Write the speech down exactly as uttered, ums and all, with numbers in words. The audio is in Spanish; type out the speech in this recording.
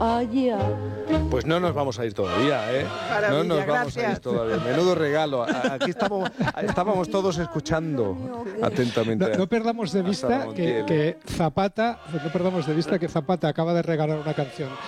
allá. Pues no nos vamos a ir todavía, ¿eh? Maravilla, no nos vamos gracias. a ir todavía. Menudo regalo. A- Aquí estamos, estábamos todos escuchando atentamente. No, no perdamos de a Sara vista que, Montiel. que Zapata, no perdamos de vista que Zapata acaba de regalar una canción